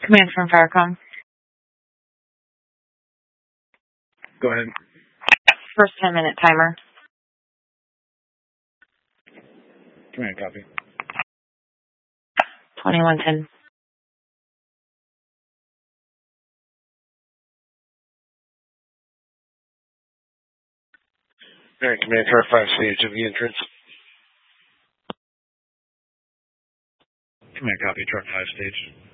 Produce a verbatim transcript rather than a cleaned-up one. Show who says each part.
Speaker 1: Command from Faracom.
Speaker 2: Go ahead.
Speaker 1: First ten minute timer.
Speaker 2: Command copy.
Speaker 1: twenty-one ten.
Speaker 2: All right, command car five stage of the entrance. Command copy, truck five stage.